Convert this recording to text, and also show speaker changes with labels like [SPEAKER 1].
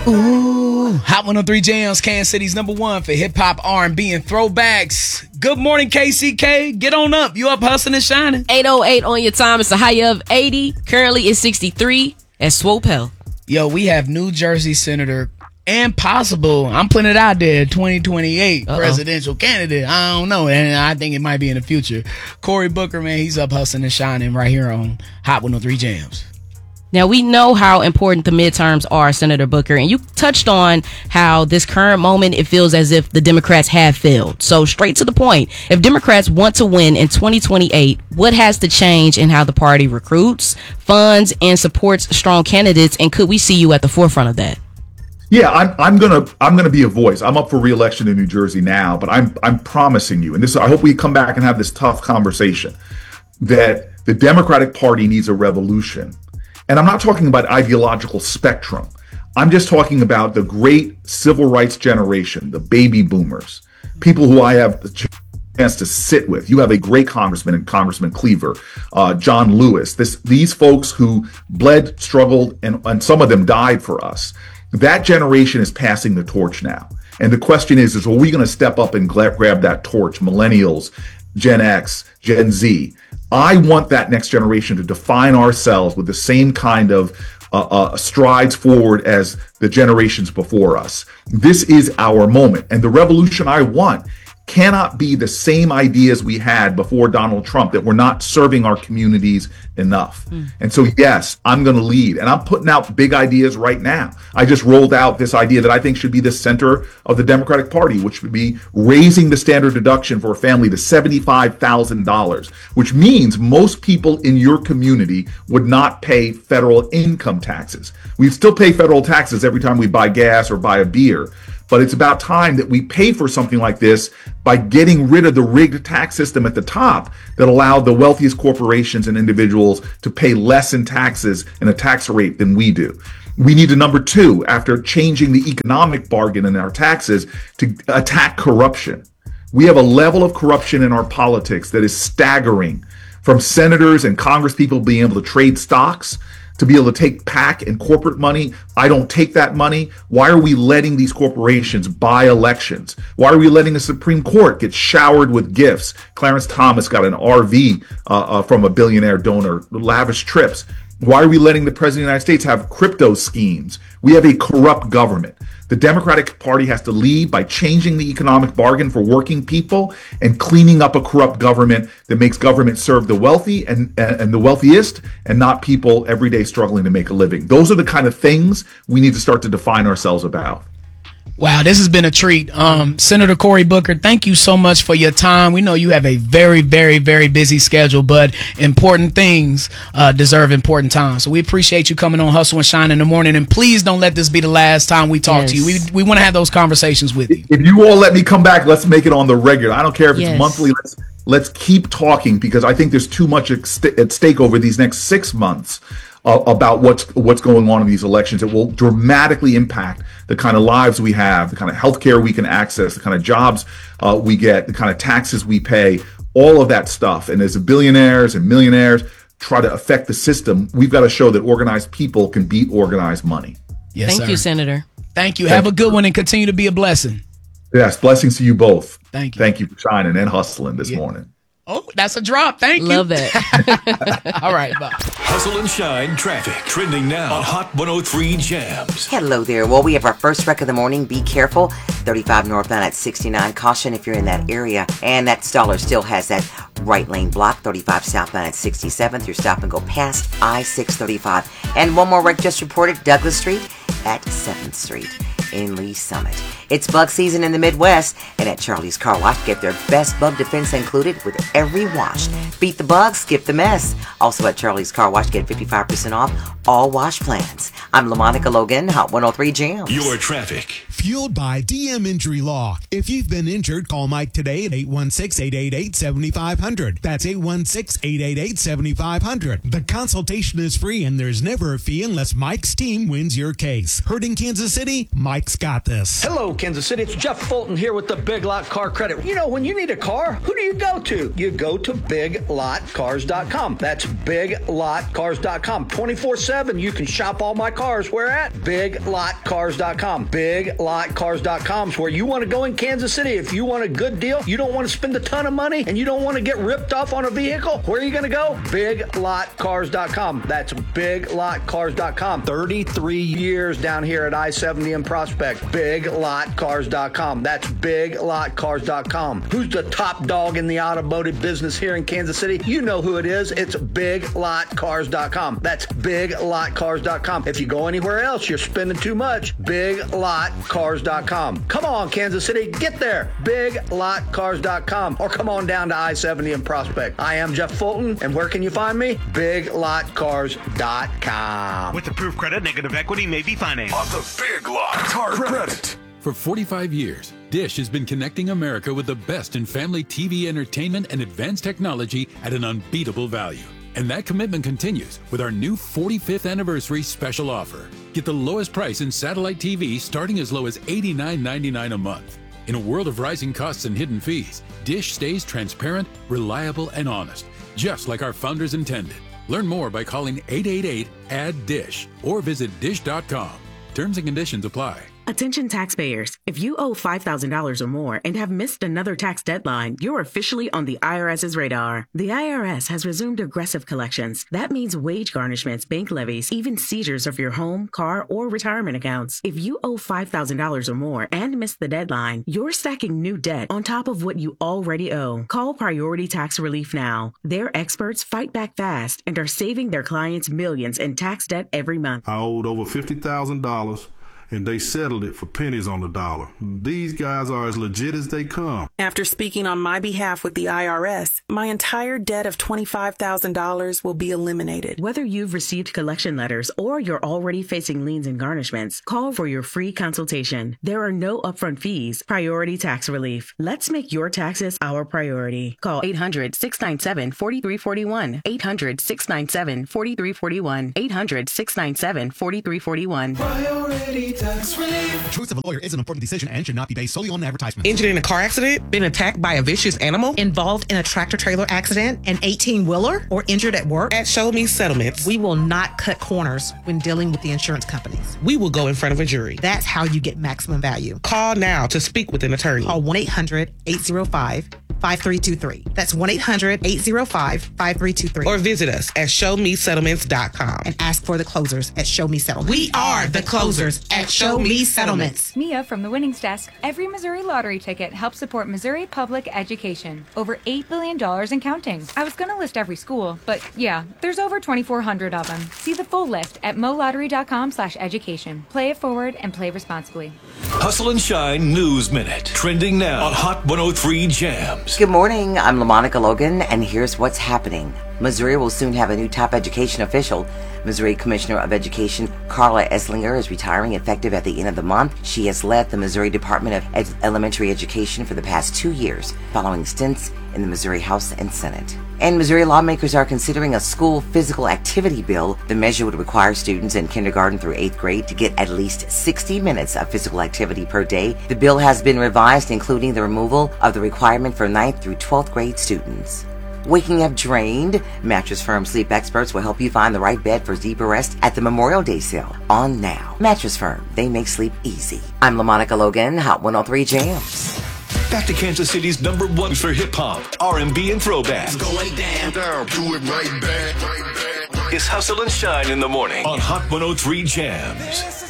[SPEAKER 1] Ooh, Hot 103 Jams, Kansas City's #1 for hip hop, R&B, and throwbacks. Good morning, KCK. Get on up. You up hustling and shining?
[SPEAKER 2] 8:08 on your time. It's a high of 80. Currently, it's 63 at Swope Hill.
[SPEAKER 1] Yo, we have New Jersey Senator and possible, I'm putting it out there, 2028 presidential candidate. I don't know, and I think it might be in the future. Cory Booker, man, he's up hustling and shining right here on Hot 103 Jams.
[SPEAKER 2] Now, we know how important the midterms are, Senator Booker, and you touched on how this current moment, it feels as if the Democrats have failed. So straight to the point, if Democrats want to win in 2028, what has to change in how the party recruits, funds, and supports strong candidates, and could we see you at the forefront of that?
[SPEAKER 3] Yeah, I'm gonna be a voice. I'm up for re-election in New Jersey now, but I'm promising you, and this, I hope we come back and have this tough conversation, that the Democratic Party needs a revolution. And I'm not talking about ideological spectrum. I'm just talking about the great civil rights generation, the baby boomers, people who I have the chance to sit with. You have a great congressman and Congressman Cleaver, John Lewis. These folks who bled, struggled, and some of them died for us. That generation is passing the torch now. And the question is are we going to step up and grab that torch? Millennials, Gen X, Gen Z. I want that next generation to define ourselves with the same kind of strides forward as the generations before us. This is our moment. And the revolution I want cannot be the same ideas we had before Donald Trump, that we're not serving our communities enough. And so, yes, I'm going to lead, and I'm putting out big ideas right now. I just rolled out this idea that I think should be the center of the Democratic Party, which would be raising the standard deduction for a family to $75,000, which means most people in your community would not pay federal income taxes. We still pay federal taxes every time we buy gas or buy a beer. But it's about time that we pay for something like this by getting rid of the rigged tax system at the top that allowed the wealthiest corporations and individuals to pay less in taxes and a tax rate than we do. We need to, number two, after changing the economic bargain in our taxes, to attack corruption. We have a level of corruption in our politics that is staggering, from senators and congresspeople being able to trade stocks to be able to take PAC and corporate money. I don't take that money. Why are we letting these corporations buy elections? Why are we letting the Supreme Court get showered with gifts? Clarence Thomas got an RV from a billionaire donor, lavish trips. Why are we letting the President of the United States have crypto schemes? We have a corrupt government. The Democratic Party has to lead by changing the economic bargain for working people and cleaning up a corrupt government that makes government serve the wealthy and the wealthiest, and not people every day struggling to make a living. Those are the kind of things we need to start to define ourselves about.
[SPEAKER 1] Wow, this has been a treat. Senator Cory Booker, thank you so much for your time. We know you have a very, very, very busy schedule, but important things deserve important time. So we appreciate you coming on Hustle and Shine in the morning. And please don't let this be the last time we talk to you. We want to have those conversations with you.
[SPEAKER 3] If you all let me come back, let's make it on the regular. I don't care if it's monthly. Let's keep talking, because I think there's too much at stake over these next 6 months. About what's going on in these elections. It will dramatically impact the kind of lives we have, the kind of healthcare we can access, the kind of jobs we get, the kind of taxes we pay, all of that stuff. And as the billionaires and millionaires try to affect the system, we've got to show that organized people can beat organized money.
[SPEAKER 1] Yes,
[SPEAKER 2] Thank you, Senator.
[SPEAKER 1] Thank you. Have a good one and continue to be a blessing.
[SPEAKER 3] Yes, blessings to you both.
[SPEAKER 1] Thank you.
[SPEAKER 3] Thank you for shining and hustling this morning.
[SPEAKER 1] Oh, that's a drop. Thank you.
[SPEAKER 2] Love that.
[SPEAKER 1] All right, bye.
[SPEAKER 4] Hustle and Shine traffic trending now on Hot 103 Jams.
[SPEAKER 5] Hello there. Well, we have our first wreck of the morning. Be careful. 35 northbound at 69. Caution if you're in that area. And that staller still has that right lane blocked. 35 southbound at 67th. Your stop and go past I-635. And one more wreck just reported. Douglas Street at 7th Street in Lee Summit. It's bug season in the Midwest, and at Charlie's Car Wash, get their best bug defense included with every wash. Beat the bugs, skip the mess. Also at Charlie's Car Wash, get 55% off all wash plans. I'm LaMonica Logan, Hot 103 Jams.
[SPEAKER 4] Your traffic.
[SPEAKER 6] Fueled by DM Injury Law. If you've been injured, call Mike today at 816-888-7500. That's 816-888-7500. The consultation is free and there's never a fee unless Mike's team wins your case. Heard in Kansas City? Mike's got this.
[SPEAKER 7] Hello, Kansas City. It's Jeff Fulton here with the Big Lot Car Credit. You know, when you need a car, who do you go to? You go to BigLotCars.com. That's BigLotCars.com. 24/7, you can shop all my cars. Where at? BigLotCars.com. BigLotCars.com is where you want to go in Kansas City. If you want a good deal, you don't want to spend a ton of money, and you don't want to get ripped off on a vehicle, where are you going to go? BigLotCars.com. That's BigLotCars.com. 33 years down here at I-70 in Prospect. BigLotCars.com. That's BigLotCars.com. Who's the top dog in the automotive business here in Kansas City? You know who it is. It's BigLotCars.com. That's BigLotCars.com. If you go anywhere else, you're spending too much. BigLotCars.com. Come on, Kansas City, get there. BigLotCars.com. Or come on down to I-70 in Prospect. I am Jeff Fulton, and where can you find me? BigLotCars.com.
[SPEAKER 8] With approved credit, negative equity may be financed.
[SPEAKER 4] On the Big Lot Car Credit.
[SPEAKER 9] For 45 years, Dish has been connecting America with the best in family TV entertainment and advanced technology at an unbeatable value. And that commitment continues with our new 45th anniversary special offer. Get the lowest price in satellite TV starting as low as $89.99 a month. In a world of rising costs and hidden fees, Dish stays transparent, reliable, and honest, just like our founders intended. Learn more by calling 888-ADD-DISH or visit dish.com. Terms and conditions apply.
[SPEAKER 10] Attention taxpayers, if you owe $5,000 or more and have missed another tax deadline, you're officially on the IRS's radar. The IRS has resumed aggressive collections. That means wage garnishments, bank levies, even seizures of your home, car, or retirement accounts. If you owe $5,000 or more and missed the deadline, you're stacking new debt on top of what you already owe. Call Priority Tax Relief now. Their experts fight back fast and are saving their clients millions in tax debt every month.
[SPEAKER 11] I owed over $50,000. And they settled it for pennies on the dollar. These guys are as legit as they come.
[SPEAKER 12] After speaking on my behalf with the IRS, my entire debt of $25,000 will be eliminated.
[SPEAKER 10] Whether you've received collection letters or you're already facing liens and garnishments, call for your free consultation. There are no upfront fees. Priority Tax Relief. Let's make your taxes our priority. Call 800-697-4341. 800-697-4341. 800-697-4341.
[SPEAKER 13] Priority Tax Relief.
[SPEAKER 6] Choice of a lawyer is an important decision and should not be based solely on advertisement.
[SPEAKER 14] Injured in a car accident? Been attacked by a vicious animal?
[SPEAKER 15] Involved in a tractor-trailer accident? An 18-wheeler? Or injured at work?
[SPEAKER 14] At Show Me Settlements,
[SPEAKER 15] we will not cut corners when dealing with the insurance companies.
[SPEAKER 14] We will go in front of a jury.
[SPEAKER 15] That's how you get maximum value.
[SPEAKER 14] Call now to speak with an attorney.
[SPEAKER 15] Call 1-800-805-5323. That's 1-800-805-5323.
[SPEAKER 14] Or visit us at showmesettlements.com.
[SPEAKER 15] And ask for the closers at Show Me Settlements.
[SPEAKER 14] We are the closers at Show Me Settlements.
[SPEAKER 16] Mia from the Winnings Desk. Every Missouri lottery ticket helps support Missouri public education. Over $8 billion and counting. I was going to list every school, but yeah, there's over 2,400 of them. See the full list at molottery.com/education. Play it forward and play responsibly.
[SPEAKER 4] Hustle and Shine News Minute. Trending now on Hot 103 Jams.
[SPEAKER 5] Good morning. I'm LaMonica Logan, and here's what's happening. Missouri will soon have a new top education official. Missouri Commissioner of Education Carla Eslinger is retiring effective at the end of the month. She has led the Missouri Department of Elementary Education for the past 2 years, following stints in the Missouri House and Senate. And Missouri lawmakers are considering a school physical activity bill. The measure would require students in kindergarten through 8th grade to get at least 60 minutes of physical activity per day. The bill has been revised, including the removal of the requirement for 9th through 12th grade students. Waking up drained? Mattress Firm sleep experts will help you find the right bed for deeper rest at the Memorial Day sale on now. Mattress Firm, they make sleep easy. I'm LaMonica Logan, Hot 103 Jams.
[SPEAKER 4] Back to Kansas City's #1 for hip-hop, R&B, and throwbacks.
[SPEAKER 13] Going down, do it right back.
[SPEAKER 4] It's Hustle and Shine in the morning on Hot 103 Jams.